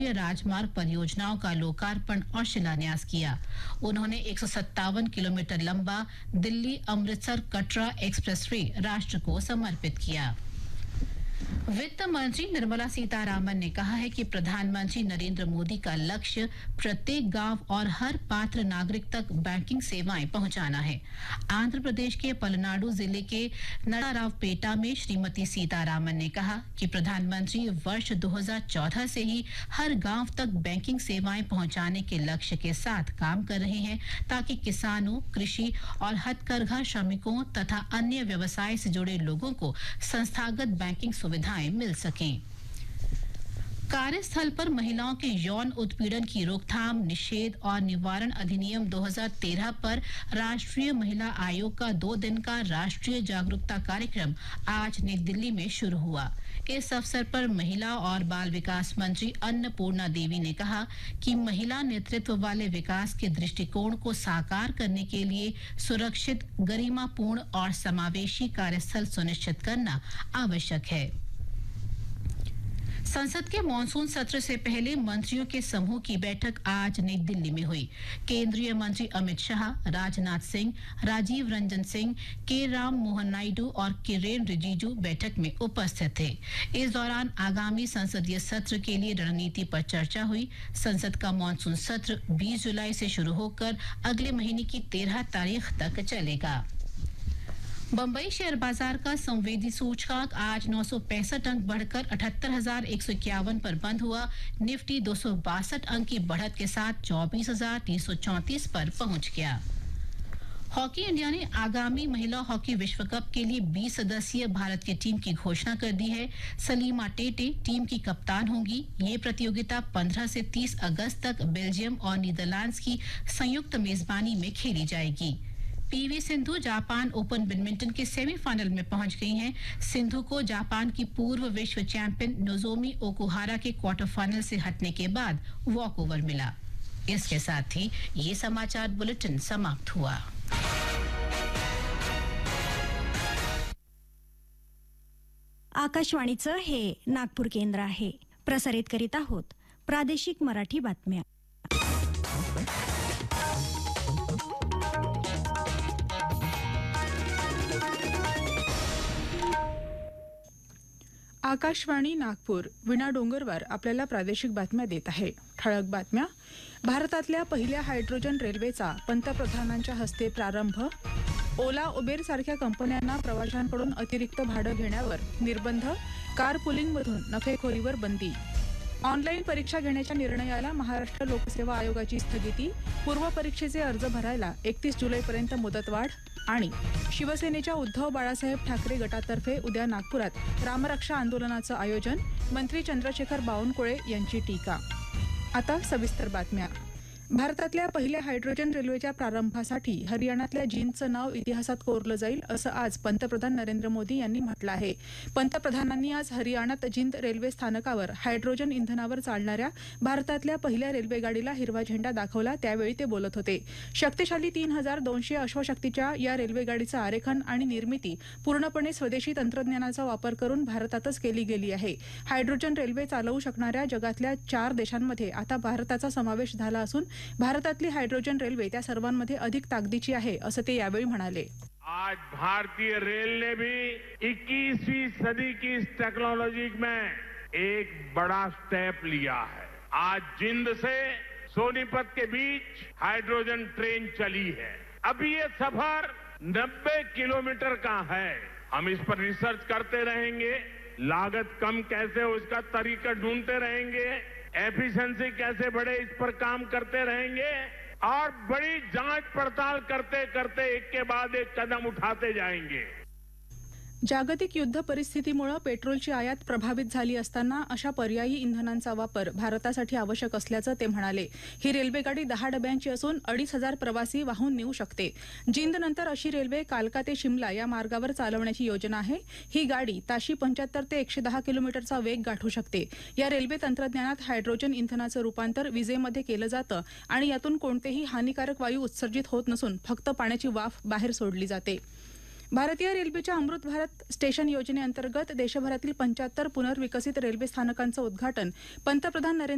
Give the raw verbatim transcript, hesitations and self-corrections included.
राजमार्ग परियोजनाओं का लोकार्पण और शिलान्यास किया। उन्होंने एक सौ सत्तावन किलोमीटर लंबा दिल्ली अमृतसर कटरा एक्सप्रेसवे राष्ट्र को समर्पित किया। वित्त मंत्री निर्मला सीतारामन ने कहा है कि प्रधानमंत्री नरेंद्र मोदी का लक्ष्य प्रत्येक गांव और हर पात्र नागरिक तक बैंकिंग सेवाएं पहुंचाना है। आंध्र प्रदेश के पलनाडु जिले के नरारावपेटा में श्रीमती सीतारामन ने कहा कि प्रधानमंत्री वर्ष दो हज़ार चौदह से ही हर गांव तक बैंकिंग सेवाएं पहुंचाने के लक्ष्य के साथ काम कर रहे हैं, ताकि किसानों, कृषि और हथकरघा श्रमिकों तथा अन्य व्यवसाय से जुड़े लोगों को संस्थागत बैंकिंग सुविधाएं मिल सकें। कार्यस्थल पर महिलाओं के यौन उत्पीड़न की रोकथाम, निषेध और निवारण अधिनियम दो हज़ार तेरह पर राष्ट्रीय महिला आयोग का दो दिन का राष्ट्रीय जागरूकता कार्यक्रम आज नई दिल्ली में शुरू हुआ। इस अवसर पर महिला और बाल विकास मंत्री अन्नपूर्णा देवी ने कहा कि महिला नेतृत्व वाले विकास के दृष्टिकोण को साकार करने के लिए सुरक्षित, गरिमापूर्ण और समावेशी कार्यस्थल सुनिश्चित करना आवश्यक है। संसद के मॉनसून सत्र से पहले मंत्रियों के समूह की बैठक आज नई दिल्ली में हुई। केंद्रीय मंत्री अमित शाह, राजनाथ सिंह, राजीव रंजन सिंह, के राम मोहन नायडू और किरेन रिजिजू बैठक में उपस्थित थे। इस दौरान आगामी संसदीय सत्र के लिए रणनीति पर चर्चा हुई। संसद का मॉनसून सत्र बीस जुलाई से शुरू होकर अगले महीने की तेरह तारीख तक चलेगा। बम्बई शेयर बाजार का संवेदी सूचकांक आज नौ सौ पैंसठ अंक बढ़कर अठहत्तर हजार एक सौ इक्यावन पर बंद हुआ। निफ्टी दो सौ बासठ अंक की बढ़त के साथ चौबीस हजार तीन सौ चौंतीस पर पहुंच गया। हॉकी इंडिया ने आगामी महिला हॉकी विश्व कप के लिए बीस सदस्यीय भारत की टीम की घोषणा कर दी है। सलीमा टेटे टीम की कप्तान होंगी। ये प्रतियोगिता पंद्रह से तीस अगस्त तक बेल्जियम और नीदरलैंड्स की संयुक्त मेजबानी में खेली जाएगी। PV Sindhu Japan open badminton के सेमीफाइनल में पहुंच गई हैं। सिंधु को जापान की पूर्व विश्व चैंपियन नोजोमी ओकुहारा के क्वार्टर फाइनल से हटने के बाद वॉकओवर मिला। इसके साथ ही ये समाचार बुलेटिन समाप्त हुआ। आकाशवाणीचं हे नागपूर केंद्र आहे। प्रसारित करीत आहोत प्रादेशिक मराठी बातम्या। आकाशवाणी नागपूर विना डोंगरवार आपल्याला प्रादेशिक बातम्या देत आहे। ठळक बातम्या। भारतातल्या पहिल्या हायड्रोजन रेल्वेचा पंतप्रधानांच्या हस्ते प्रारंभ। ओला उबेर सारख्या कंपन्यांना प्रवाशांकडून अतिरिक्त भाडं घेण्यावर निर्बंध। कार पुलिंगमधून नफेखोरीवर बंदी। ऑनलाईन परीक्षा घेण्याच्या निर्णयाला महाराष्ट्र लोकसेवा आयोगाची स्थगिती। पूर्व परीक्षेचे अर्ज भरायला एकतीस जुलैपर्यंत मुदतवाढ। आणि शिवसेनेच्या उद्धव बाळासाहेब ठाकरे गटातर्फे उद्या नागपुरात रामरक्षा आंदोलनाचं आयोजन। मंत्री चंद्रशेखर बावनकुळे यांची टीका। आता सविस्तर बातम्या। भारतातल्या पहिल्या हायड्रोजन रेल्वेच्या प्रारंभासाठी हरियाणातल्या जिंदचं नाव इतिहासात कोरलं जाईल असं आज पंतप्रधान नरेंद्र मोदी यांनी म्हटलं आहे। पंतप्रधानांनी आज हरियाणात जिंद रेल्वे स्थानकावर हायड्रोजन इंधनावर चालणाऱ्या भारतातल्या पहिल्या रेल्वेगाडीला हिरवा झेंडा दाखवला, त्यावेळी ते बोलत होते। शक्तिशाली तीन हजार दोनशे अश्वशक्तीच्या या रेल्वेगाडीचं आरेखन आणि निर्मिती पूर्णपणे स्वदेशी तंत्रज्ञानाचा वापर करून भारतातच केली गेली आहे। हायड्रोजन रेल्वे चालवू शकणाऱ्या जगातल्या चार देशांमध्ये आता भारताचा समावेश झाला असून भारतातली हायड्रोजन रेल्वे त्या सर्वांमध्ये अधिक ताकदीची आहे असं ते यावेळी म्हणाले। आज भारतीय रेल ने भी इक्कीसवीं सदी की इस टेक्नोलॉजी में एक बड़ा स्टेप लिया है। आज जिंद से सोनीपत के बीच हाइड्रोजन ट्रेन चली है। अभी ये सफर नब्बे किलोमीटर का है। हम इस पर रिसर्च करते रहेंगे, लागत कम कैसे हो इसका तरीका ढूंढते रहेंगे, एफिशिएंसी कैसे बढ़े इस पर काम करते रहेंगे और बड़ी जांच पड़ताल करते करते एक के बाद एक कदम उठाते जाएंगे। जागतिक युद्ध परिस्थितीमुळे पेट्रोलची आयात प्रभावित झाली असताना अशा पर्यायी इंधनांचा वापर भारतासाठी आवश्यक असल्याचं ते म्हणाले। ही रेल्वेगाडी दहा डब्यांची असून अडीच हजार प्रवासी वाहून नेऊ शकते। जिंद नंतर अशी रेल्वे कालका ते शिमला या मार्गावर चालवण्याची योजना आहे। ही गाडी ताशी पंच्याहत्तर ते एकशे दहा किलोमीटरचा वेग गाठू शकते। या रेल्वे तंत्रज्ञानात हायड्रोजन इंधनाचं रूपांतर विजेमध्ये केलं जातं आणि यातून कोणतेही हानिकारक वायू उत्सर्जित होत नसून फक्त पाण्याची वाफ बाहेर सोडली जाते। भारतीय रेल्वेच्या अमृत भारत स्टेशन योजनेअंतर्गत देशभरातील पंच्याहत्तर पुनर्विकसित रेल्वे स्थानकांचं उद्घाटन पंतप्रधान नरेंद्र